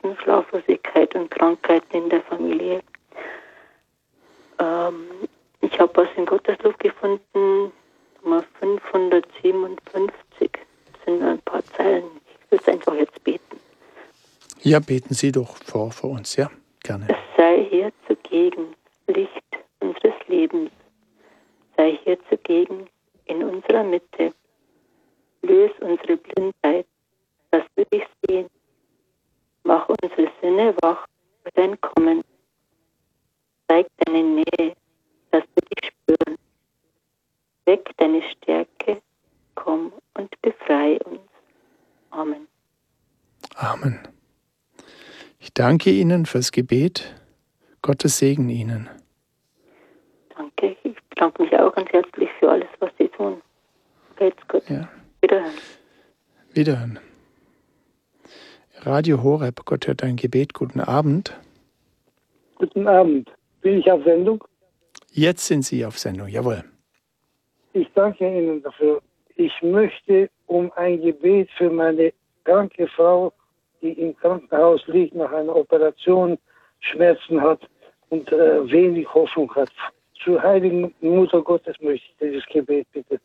Schmerzen, Schlaflosigkeit und Krankheiten in der Familie. Ich habe was in Gotteslob gefunden, Nummer 557. Das sind ein paar Zeilen. Ich will es einfach jetzt beten. Ja, beten Sie doch vor uns, ja, gerne. Es sei hier zugegen, Licht unseres Lebens. Sei hier zugegen in unserer Mitte. Löse unsere Blindheit, dass wir dich sehen. Mach unsere Sinne wach für dein Kommen. Zeig deine Nähe, dass wir dich spüren. Weck deine Stärke, komm und befreie uns. Amen. Amen. Ich danke Ihnen fürs Gebet. Gottes Segen Ihnen. Danke. Ich bedanke mich auch ganz herzlich für alles, was Sie tun. Geht's gut. Ja. Wiederhören. Wiederhören. Radio Horeb, Gott hört dein Gebet. Guten Abend. Guten Abend. Bin ich auf Sendung? Jetzt sind Sie auf Sendung, jawohl. Ich danke Ihnen dafür. Ich möchte um ein Gebet für meine kranke Frau, die im Krankenhaus liegt, nach einer Operation Schmerzen hat und wenig Hoffnung hat. Zur heiligen Mutter Gottes möchte ich dieses Gebet bitte.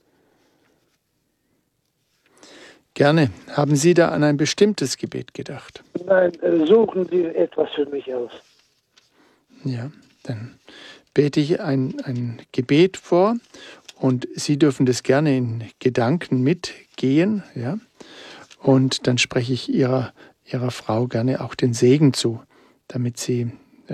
Gerne. Haben Sie da an ein bestimmtes Gebet gedacht? Nein, suchen Sie etwas für mich aus. Ja, dann bete ich ein Gebet vor und Sie dürfen das gerne in Gedanken mitgehen, ja. Und dann spreche ich Ihrer Frau gerne auch den Segen zu, damit sie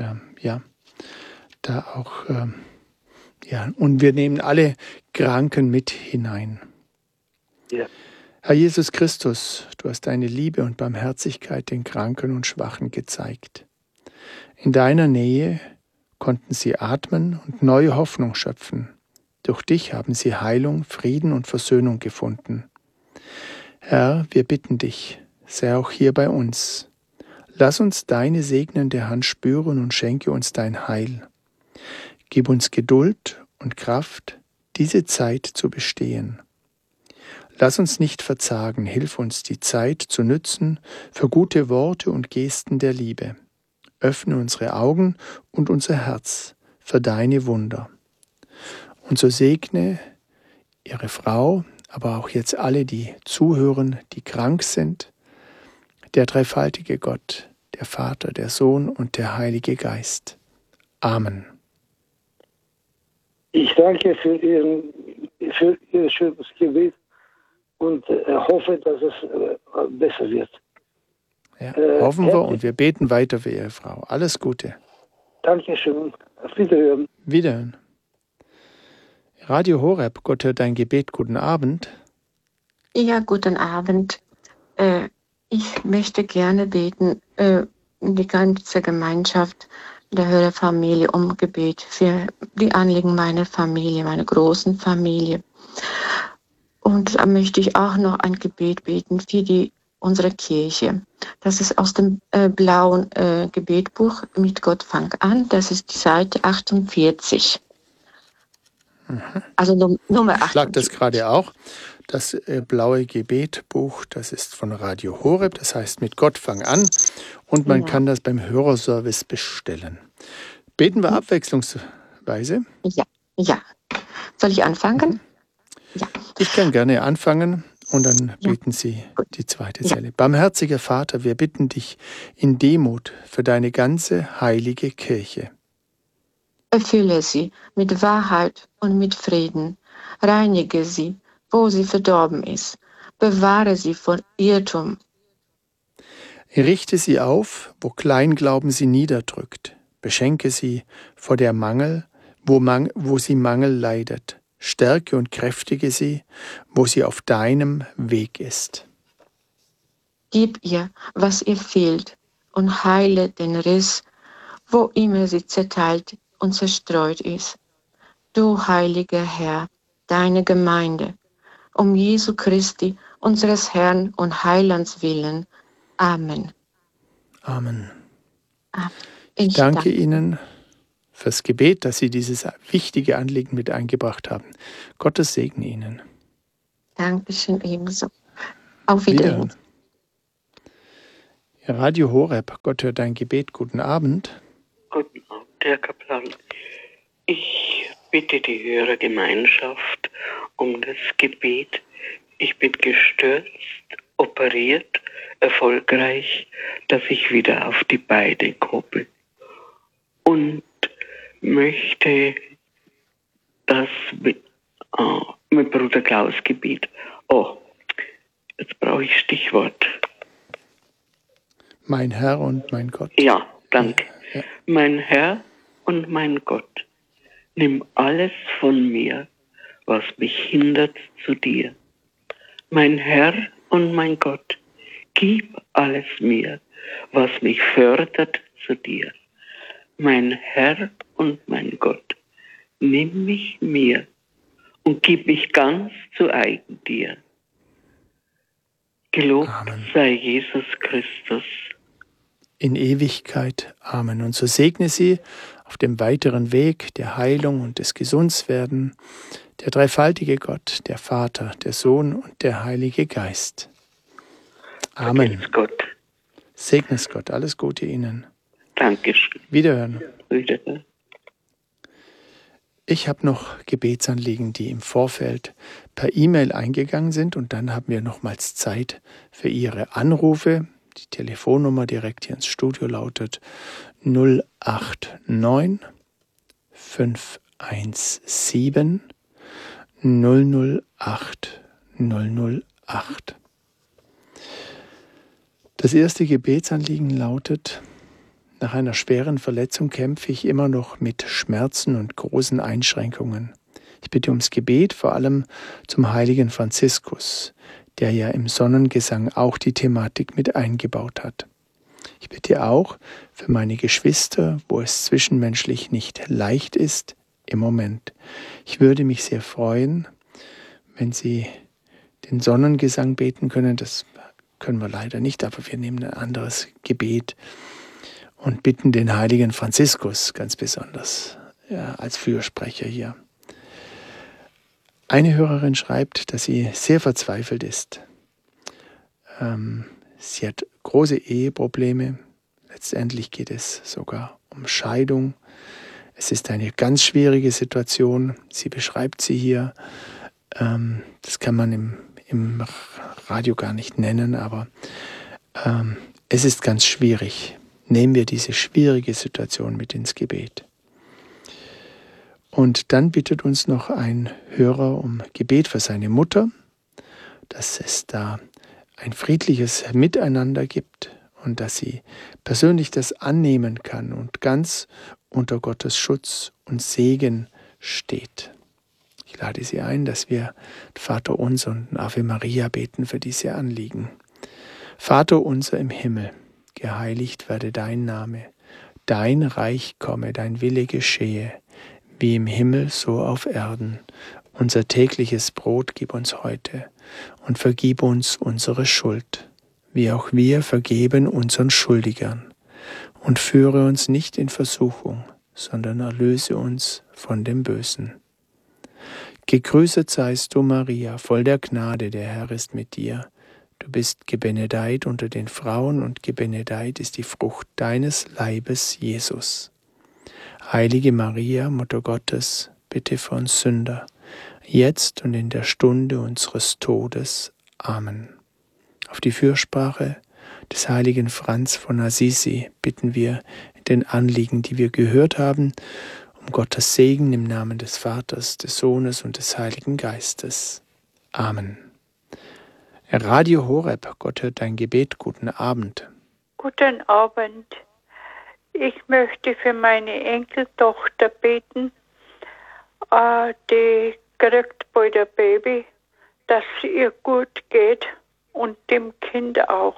da auch und wir nehmen alle Kranken mit hinein. Ja. Herr Jesus Christus, du hast deine Liebe und Barmherzigkeit den Kranken und Schwachen gezeigt. In deiner Nähe konnten sie atmen und neue Hoffnung schöpfen. Durch dich haben sie Heilung, Frieden und Versöhnung gefunden. Herr, wir bitten dich, sei auch hier bei uns. Lass uns deine segnende Hand spüren und schenke uns dein Heil. Gib uns Geduld und Kraft, diese Zeit zu bestehen. Lass uns nicht verzagen, hilf uns, die Zeit zu nützen für gute Worte und Gesten der Liebe. Öffne unsere Augen und unser Herz für deine Wunder. Und so segne ihre Frau, aber auch jetzt alle, die zuhören, die krank sind, der dreifaltige Gott, der Vater, der Sohn und der Heilige Geist. Amen. Ich danke für Ihr schönes Gebet und hoffe, dass es besser wird. Ja, hoffen wir und wir beten weiter für Ihre Frau. Alles Gute. Dankeschön. Auf Wiederhören. Wiederhören. Radio Horeb, Gott hört dein Gebet. Guten Abend. Ja, guten Abend. Ich möchte gerne beten, die ganze Gemeinschaft der Hörerfamilie um Gebet für die Anliegen meiner Familie, meiner großen Familie. Und da möchte ich auch noch ein Gebet beten für unsere Kirche. Das ist aus dem blauen Gebetbuch Mit Gott fang an. Das ist die Seite 48. Also Nummer 48. Ich schlag das gerade auch. Das blaue Gebetbuch, das ist von Radio Horeb, das heißt Mit Gott fang an. Und man kann das beim Hörerservice bestellen. Beten wir abwechslungsweise? Ja. Soll ich anfangen? Ja. Ich kann gerne anfangen und dann beten Sie die zweite Zeile. Barmherziger Vater, wir bitten dich in Demut für deine ganze heilige Kirche. Erfülle sie mit Wahrheit und mit Frieden. Reinige sie, wo sie verdorben ist. Bewahre sie von Irrtum. Richte sie auf, wo Kleinglauben sie niederdrückt. Beschenke sie vor der Mangel, wo sie Mangel leidet. Stärke und kräftige sie, wo sie auf deinem Weg ist. Gib ihr, was ihr fehlt, und heile den Riss, wo immer sie zerteilt und zerstreut ist. Du heiliger Herr, deine Gemeinde, um Jesu Christi, unseres Herrn und Heilands willen. Amen. Amen. Amen. Ich danke Ihnen fürs Gebet, dass Sie dieses wichtige Anliegen mit eingebracht haben. Gottes Segen Ihnen. Dankeschön ebenso. Auf Wiedersehen. Radio Horeb, Gott hört dein Gebet. Guten Abend. Guten Abend, Herr Kaplan. Ich bitte die Hörergemeinschaft um das Gebet. Ich bin gestürzt, operiert, erfolgreich, dass ich wieder auf die Beine komme. Und möchte das mit Bruder Klaus Gebet. Oh, jetzt brauche ich Stichwort. Mein Herr und mein Gott. Ja, danke. Ja. Mein Herr und mein Gott, nimm alles von mir, was mich hindert zu dir. Mein Herr und mein Gott, gib alles mir, was mich fördert zu dir. Mein Herr und mein Gott, nimm mich mir und gib mich ganz zu eigen dir. Gelobt Amen. sei Jesus Christus. In Ewigkeit. Amen. Und so segne sie auf dem weiteren Weg der Heilung und des Gesundwerden der dreifaltige Gott, der Vater, der Sohn und der Heilige Geist. Amen. Vergelt's Gott. Segne es Gott. Alles Gute Ihnen. Dankeschön. Wiederhören. Wiederhören. Ich habe noch Gebetsanliegen, die im Vorfeld per E-Mail eingegangen sind, und dann haben wir nochmals Zeit für Ihre Anrufe. Die Telefonnummer direkt hier ins Studio lautet 089 517 008 008. Das erste Gebetsanliegen lautet: Nach einer schweren Verletzung kämpfe ich immer noch mit Schmerzen und großen Einschränkungen. Ich bitte ums Gebet, vor allem zum heiligen Franziskus, der ja im Sonnengesang auch die Thematik mit eingebaut hat. Ich bitte auch für meine Geschwister, wo es zwischenmenschlich nicht leicht ist im Moment. Ich würde mich sehr freuen, wenn Sie den Sonnengesang beten können. Das können wir leider nicht, aber wir nehmen ein anderes Gebet und bitten den heiligen Franziskus ganz besonders als Fürsprecher hier. Eine Hörerin schreibt, dass sie sehr verzweifelt ist. Sie hat große Eheprobleme. Letztendlich geht es sogar um Scheidung. Es ist eine ganz schwierige Situation. Sie beschreibt sie hier. Das kann man im Radio gar nicht nennen, aber es ist ganz schwierig. Nehmen wir diese schwierige Situation mit ins Gebet. Und dann bittet uns noch ein Hörer um Gebet für seine Mutter, dass es da ein friedliches Miteinander gibt und dass sie persönlich das annehmen kann und ganz unter Gottes Schutz und Segen steht. Ich lade Sie ein, dass wir Vater unser und Ave Maria beten für diese Anliegen. Vater unser im Himmel, geheiligt werde dein Name, dein Reich komme, dein Wille geschehe, wie im Himmel, so auf Erden. Unser tägliches Brot gib uns heute und vergib uns unsere Schuld, wie auch wir vergeben unseren Schuldigern. Und führe uns nicht in Versuchung, sondern erlöse uns von dem Bösen. Gegrüßet seist du, Maria, voll der Gnade, der Herr ist mit dir. Du bist gebenedeit unter den Frauen und gebenedeit ist die Frucht deines Leibes, Jesus. Heilige Maria, Mutter Gottes, bitte für uns Sünder, jetzt und in der Stunde unseres Todes. Amen. Auf die Fürsprache des heiligen Franz von Assisi bitten wir in den Anliegen, die wir gehört haben, um Gottes Segen im Namen des Vaters, des Sohnes und des Heiligen Geistes. Amen. Radio Horeb, Gott hört dein Gebet. Guten Abend. Guten Abend. Ich möchte für meine Enkeltochter beten, die kriegt bald ein Baby, dass es ihr gut geht und dem Kind auch.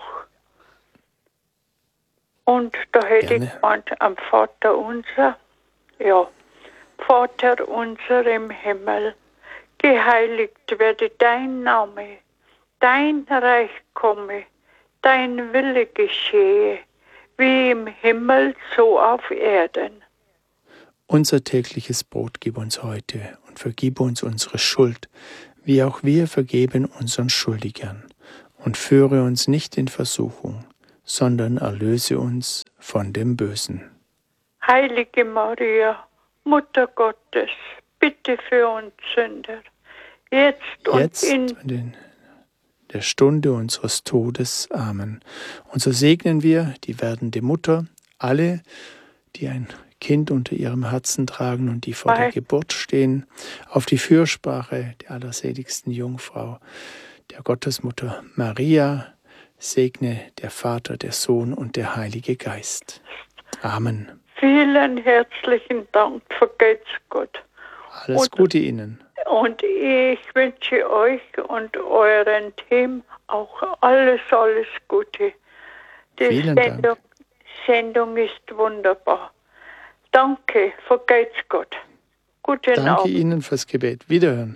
Und da hätte ich gemeint am Vater unser, ja, Vater unser im Himmel, geheiligt werde dein Name, dein Reich komme, dein Wille geschehe, wie im Himmel, so auf Erden. Unser tägliches Brot gib uns heute und vergib uns unsere Schuld, wie auch wir vergeben unseren Schuldigern. Und führe uns nicht in Versuchung, sondern erlöse uns von dem Bösen. Heilige Maria, Mutter Gottes, bitte für uns Sünder, jetzt und in der Stunde unseres Todes. Amen. Und so segnen wir die werdende Mutter, alle, die ein Kind unter ihrem Herzen tragen und die vor der Geburt stehen, auf die Fürsprache der allerseligsten Jungfrau, der Gottesmutter Maria, segne der Vater, der Sohn und der Heilige Geist. Amen. Vielen herzlichen Dank, vergelt's Gott. Alles Gute Ihnen. Und ich wünsche euch und euren Team auch alles Gute. Vielen Dank. Sendung ist wunderbar. Danke, vergelt's Gott. Guten Abend. Danke Ihnen fürs Gebet. Wiederhören.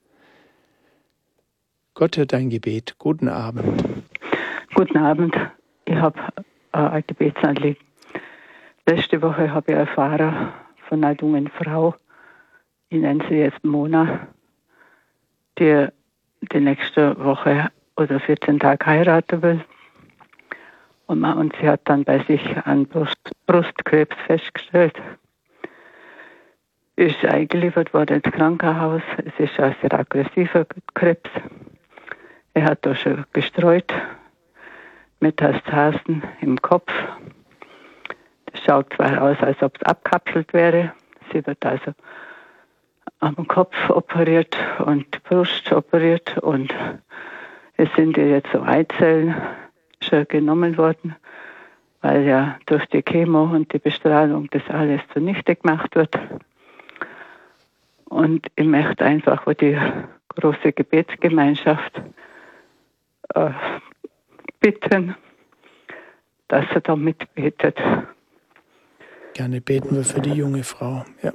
Gott hört dein Gebet. Guten Abend. Guten Abend. Ich habe ein Gebetsanliegen. Letzte Woche habe ich erfahren von einer jungen Frau, ich nenne sie jetzt Mona, die nächste Woche oder 14 Tage heiraten will. Und sie hat dann bei sich einen Brustkrebs festgestellt. Ist eingeliefert worden ins Krankenhaus. Es ist ein sehr aggressiver Krebs. Er hat da schon gestreut, Metastasen im Kopf. Das schaut zwar aus, als ob es abkapselt wäre. Sie wird also am Kopf operiert und Brust operiert und es sind ihr jetzt so Eizellen schon genommen worden, weil ja durch die Chemo und die Bestrahlung das alles zunichte gemacht wird. Und ich möchte einfach, wo die große Gebetsgemeinschaft bitten, dass er da mitbetet. Gerne beten wir für die junge Frau. Ja.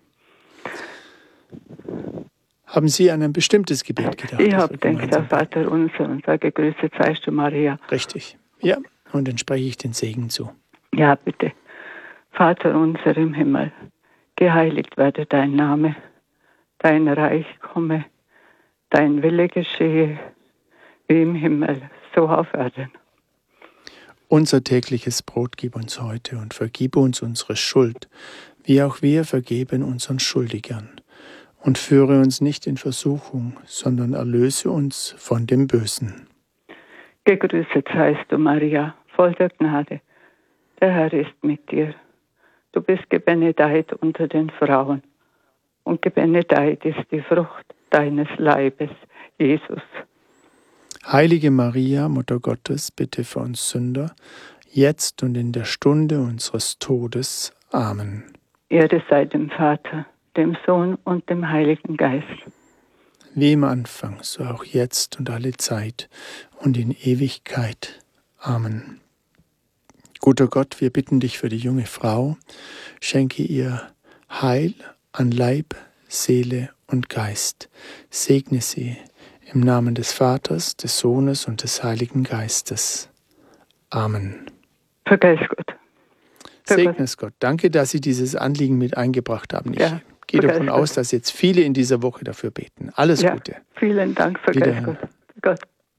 Haben Sie an ein bestimmtes Gebet gedacht? Ich habe gedacht, der Vater unser und sage, grüßet seist du, Maria. Richtig. Ja, und dann spreche ich den Segen zu. Ja, bitte. Vater unser im Himmel, geheiligt werde dein Name, dein Reich komme, dein Wille geschehe, wie im Himmel, so auf Erden. Unser tägliches Brot gib uns heute und vergib uns unsere Schuld, wie auch wir vergeben unseren Schuldigern. Und führe uns nicht in Versuchung, sondern erlöse uns von dem Bösen. Gegrüßet seist du, Maria, voll der Gnade. Der Herr ist mit dir. Du bist gebenedeit unter den Frauen. Und gebenedeit ist die Frucht deines Leibes, Jesus. Heilige Maria, Mutter Gottes, bitte für uns Sünder, jetzt und in der Stunde unseres Todes. Amen. Ehre sei dem Vater, dem Sohn und dem Heiligen Geist. Wie im Anfang, so auch jetzt und alle Zeit und in Ewigkeit. Amen. Guter Gott, wir bitten dich für die junge Frau, schenke ihr Heil an Leib, Seele und Geist. Segne sie im Namen des Vaters, des Sohnes und des Heiligen Geistes. Amen. Vergelt's Gott. Segne es Gott. Danke, dass Sie dieses Anliegen mit eingebracht haben. Ich gehe davon aus, dass jetzt viele in dieser Woche dafür beten. Alles Gute. Vielen Dank. Vergelt's Gott.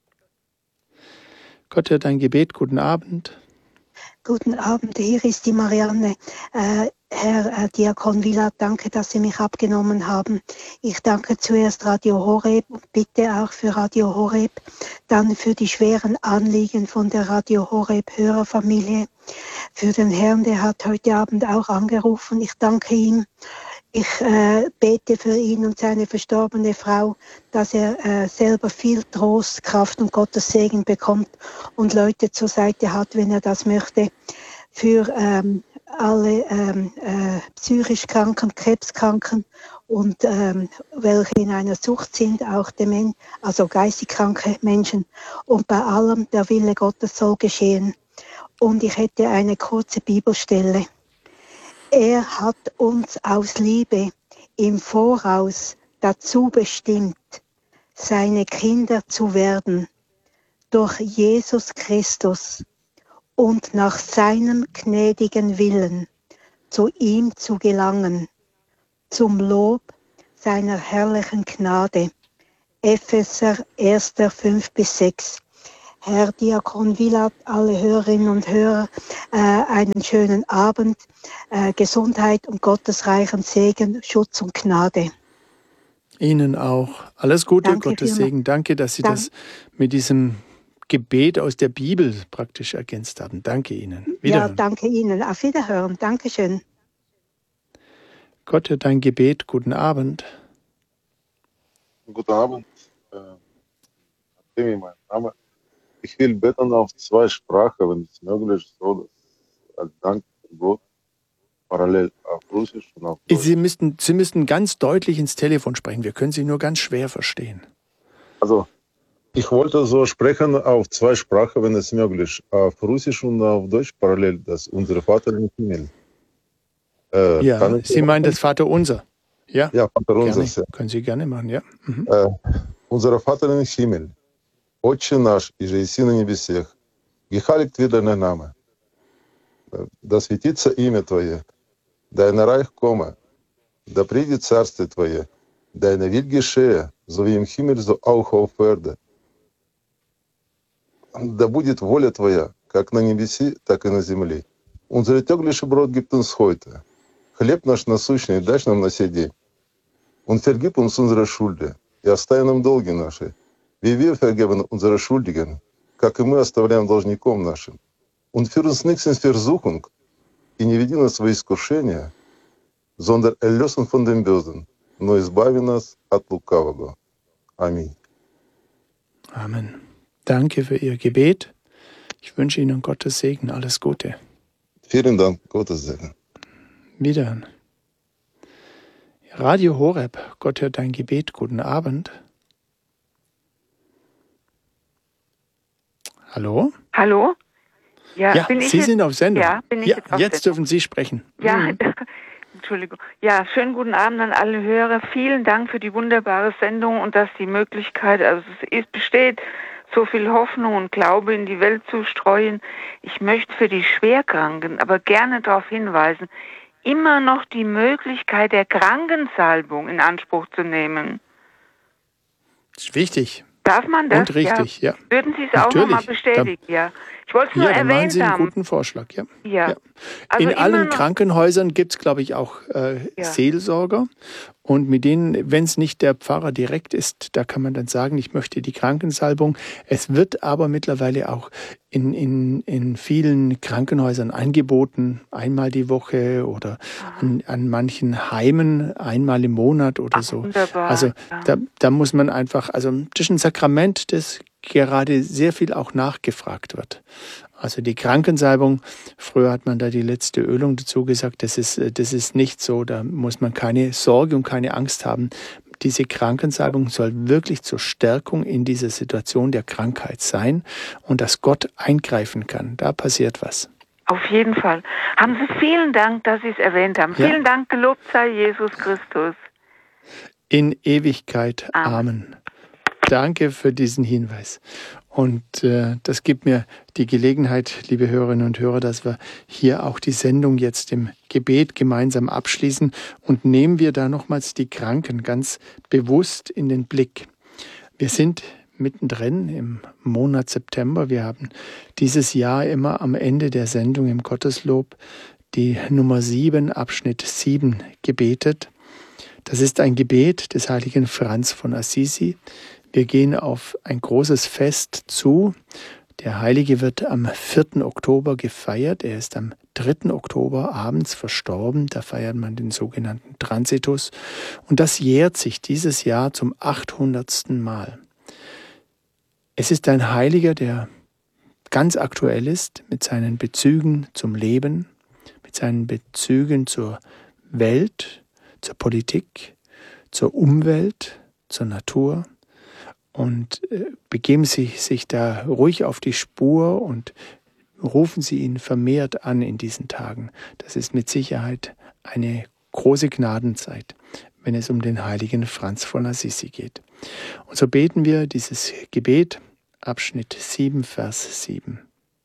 Gott hört dein Gebet. Guten Abend. Guten Abend, hier ist die Marianne. Herr Diakon Vilat, danke, dass Sie mich abgenommen haben. Ich danke zuerst Radio Horeb und bitte auch für Radio Horeb, dann für die schweren Anliegen von der Radio Horeb Hörerfamilie, für den Herrn, der hat heute Abend auch angerufen. Ich danke ihm. Ich bete für ihn und seine verstorbene Frau, dass er selber viel Trost, Kraft und Gottes Segen bekommt und Leute zur Seite hat, wenn er das möchte. Für alle psychisch Kranken, Krebskranken und welche in einer Sucht sind, auch Dement, also geistig kranke Menschen. Und bei allem, der Wille Gottes soll geschehen. Und ich hätte eine kurze Bibelstelle. Er hat uns aus Liebe im Voraus dazu bestimmt, seine Kinder zu werden, durch Jesus Christus und nach seinem gnädigen Willen zu ihm zu gelangen, zum Lob seiner herrlichen Gnade. Epheser 1, 5-6. Herr Diakon Vilat, alle Hörerinnen und Hörer, einen schönen Abend, Gesundheit und gottesreichen Segen, Schutz und Gnade. Ihnen auch. Alles Gute, Danke Gottes vielmals. Segen. Danke, dass Sie das mit diesem Gebet aus der Bibel praktisch ergänzt haben. Danke Ihnen. Ja, danke Ihnen. Auf Wiederhören. Dankeschön. Gott hört dein Gebet. Guten Abend. Guten Abend. Mein Name. Ich will beten auf 2 Sprachen, wenn es möglich ist, so als Dank für Gott, parallel auf Russisch und auf Deutsch. Sie müssten ganz deutlich ins Telefon sprechen. Wir können Sie nur ganz schwer verstehen. Also, ich wollte so sprechen auf 2 Sprachen, wenn es möglich ist, auf Russisch und auf Deutsch parallel, das unser Vater im Himmel. Ja, Sie meinen das Vaterunser? Ja, ja, Vaterunser. Ja. Können Sie gerne machen, ja. Mhm. Unser Vater im Himmel, Отче наш, иже еси на небесех, гехалит твой dein Name. Да светится имя Твое, dein Reich komme, да придет Царствие Твое, deine Wille geschehe, so wie im Himmel, so auch auf Erde. Да будет воля Твоя, как на небеси, так и на земле. Unser tägliches Brot gibt uns heute. Хлеб наш насущный дашь нам на сей день. Und vergib uns unsere Schuld, и остави нам долги наши, wie wir vergeben unsere Schuldigen, как и мы оставляем должником нашим. Und führ uns nicht in Versuchung, и не веди нас во искушение, sondern erlöse uns von dem Bösen, но избави нас от лукавого. Amen. Amen. Danke für Ihr Gebet. Ich wünsche Ihnen Gottes Segen. Alles Gute. Vielen Dank. Gottes Segen. Wiederhören. Radio Horeb. Gott hört dein Gebet. Guten Abend. Hallo? Hallo? Ja, Sie sind auf Sendung. Ja, bin ich jetzt auf jetzt Sendung. dürfen Sie sprechen. Ja, Entschuldigung. Ja, schönen guten Abend an alle Hörer. Vielen Dank für die wunderbare Sendung und dass die Möglichkeit, also es besteht, so viel Hoffnung und Glaube in die Welt zu streuen. Ich möchte für die Schwerkranken aber gerne darauf hinweisen, immer noch die Möglichkeit der Krankensalbung in Anspruch zu nehmen. Das ist wichtig. Darf man das? Und richtig, ja. Würden Sie es auch nochmal bestätigen? Ja. Ich wollte es nur erwähnt haben. Ja, machen Sie einen guten Vorschlag, ja. Ja. Also in allen Krankenhäusern gibt es, glaube ich, auch Seelsorger. Und mit denen, wenn es nicht der Pfarrer direkt ist, da kann man dann sagen, ich möchte die Krankensalbung. Es wird aber mittlerweile auch in vielen Krankenhäusern angeboten, einmal die Woche oder an manchen Heimen einmal im Monat oder so. Wunderbar. Also da muss man einfach, also das ist ein Sakrament, das gerade sehr viel auch nachgefragt wird. Also die Krankensalbung, früher hat man da die letzte Ölung dazu gesagt, das ist nicht so, da muss man keine Sorge und keine Angst haben. Diese Krankensalbung soll wirklich zur Stärkung in dieser Situation der Krankheit sein und dass Gott eingreifen kann. Da passiert was. Auf jeden Fall. Haben Sie vielen Dank, dass Sie es erwähnt haben. Ja. Vielen Dank, gelobt sei Jesus Christus. In Ewigkeit. Amen. Danke für diesen Hinweis. Und das gibt mir die Gelegenheit, liebe Hörerinnen und Hörer, dass wir hier auch die Sendung jetzt im Gebet gemeinsam abschließen. Und nehmen wir da nochmals die Kranken ganz bewusst in den Blick. Wir sind mittendrin im Monat September. Wir haben dieses Jahr immer am Ende der Sendung im Gotteslob die Nummer 7, Abschnitt 7 gebetet. Das ist ein Gebet des heiligen Franz von Assisi. Wir gehen auf ein großes Fest zu. Der Heilige wird am 4. Oktober gefeiert. Er ist am 3. Oktober abends verstorben. Da feiert man den sogenannten Transitus. Und das jährt sich dieses Jahr zum 800. Mal. Es ist ein Heiliger, der ganz aktuell ist mit seinen Bezügen zum Leben, mit seinen Bezügen zur Welt, zur Politik, zur Umwelt, zur Natur. Und begeben Sie sich da ruhig auf die Spur und rufen Sie ihn vermehrt an in diesen Tagen. Das ist mit Sicherheit eine große Gnadenzeit, wenn es um den heiligen Franz von Assisi geht. Und so beten wir dieses Gebet, Abschnitt 7, Vers 7.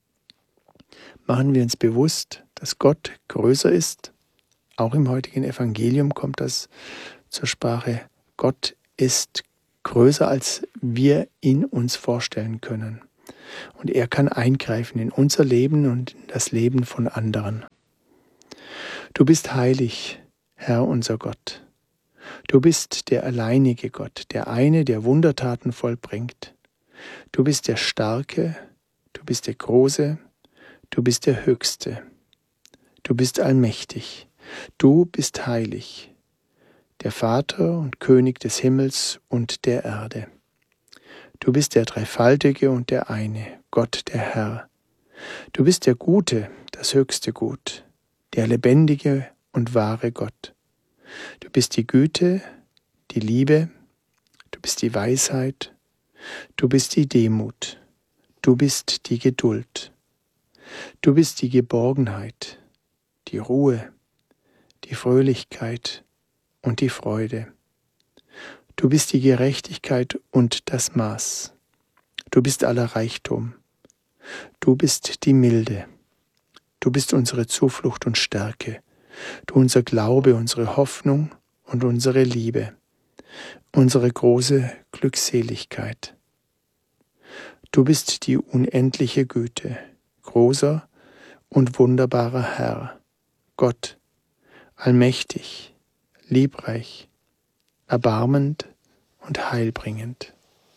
Machen wir uns bewusst, dass Gott größer ist. Auch im heutigen Evangelium kommt das zur Sprache. Gott ist größer, als wir ihn uns vorstellen können. Und er kann eingreifen in unser Leben und in das Leben von anderen. Du bist heilig, Herr unser Gott. Du bist der alleinige Gott, der eine, der Wundertaten vollbringt. Du bist der Starke, du bist der Große, du bist der Höchste. Du bist allmächtig, du bist heilig, der Vater und König des Himmels und der Erde. Du bist der Dreifaltige und der eine, Gott der Herr. Du bist der Gute, das höchste Gut, der lebendige und wahre Gott. Du bist die Güte, die Liebe, du bist die Weisheit, du bist die Demut, du bist die Geduld, du bist die Geborgenheit, die Ruhe, die Fröhlichkeit und die Freude. Du bist die Gerechtigkeit und das Maß. Du bist aller Reichtum. Du bist die Milde. Du bist unsere Zuflucht und Stärke. Du unser Glaube, unsere Hoffnung und unsere Liebe. Unsere große Glückseligkeit. Du bist die unendliche Güte, großer und wunderbarer Herr, Gott, allmächtig, liebreich, erbarmend und heilbringend.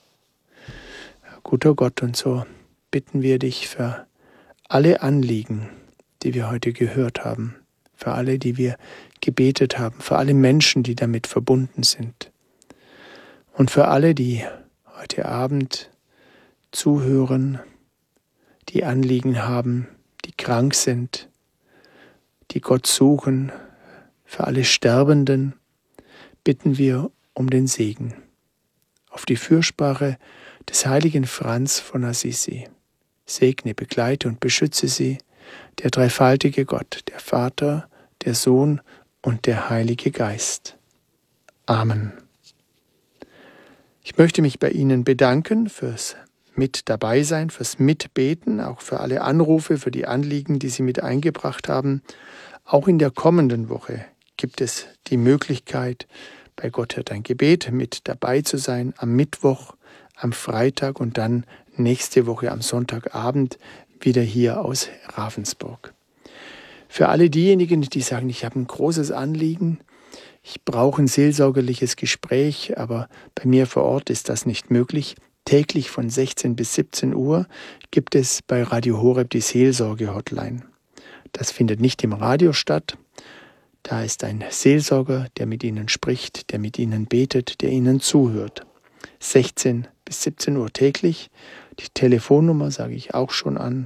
Guter Gott, und so bitten wir dich für alle Anliegen, die wir heute gehört haben, für alle, die wir gebetet haben, für alle Menschen, die damit verbunden sind und für alle, die heute Abend zuhören, die Anliegen haben, die krank sind, die Gott suchen, für alle Sterbenden bitten wir um den Segen auf die Fürsprache des heiligen Franz von Assisi. Segne, begleite und beschütze sie, der dreifaltige Gott, der Vater, der Sohn und der Heilige Geist. Amen. Ich möchte mich bei Ihnen bedanken fürs mit dabei sein, fürs Mitbeten, auch für alle Anrufe, für die Anliegen, die Sie mit eingebracht haben. Auch in der kommenden Woche gibt es die Möglichkeit, bei Gott hört ein Gebet mit dabei zu sein, am Mittwoch, am Freitag und dann nächste Woche am Sonntagabend wieder hier aus Ravensburg. Für alle diejenigen, die sagen, ich habe ein großes Anliegen, ich brauche ein seelsorgerliches Gespräch, aber bei mir vor Ort ist das nicht möglich. Täglich von 16 bis 17 Uhr gibt es bei Radio Horeb die Seelsorge-Hotline. Das findet nicht im Radio statt. Da ist ein Seelsorger, der mit Ihnen spricht, der mit Ihnen betet, der Ihnen zuhört. 16 bis 17 Uhr täglich. Die Telefonnummer sage ich auch schon an.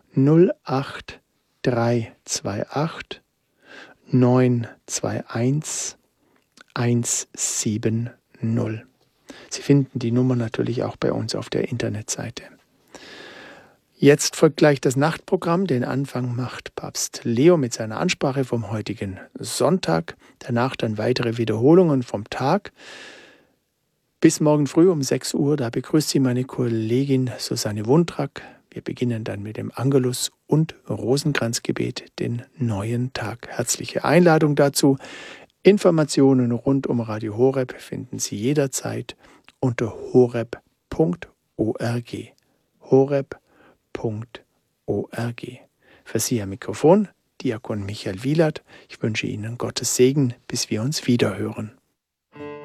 08328 921 170. Sie finden die Nummer natürlich auch bei uns auf der Internetseite. Jetzt folgt gleich das Nachtprogramm. Den Anfang macht Papst Leo mit seiner Ansprache vom heutigen Sonntag. Danach dann weitere Wiederholungen vom Tag. Bis morgen früh um 6 Uhr, da begrüßt Sie meine Kollegin Susanne Wundrak. Wir beginnen dann mit dem Angelus und Rosenkranzgebet, den neuen Tag. Herzliche Einladung dazu. Informationen rund um Radio Horeb finden Sie jederzeit unter horeb.org. horeb.org. Für Sie am Mikrofon Diakon Michael Wielert. Ich wünsche Ihnen Gottes Segen, bis wir uns wiederhören.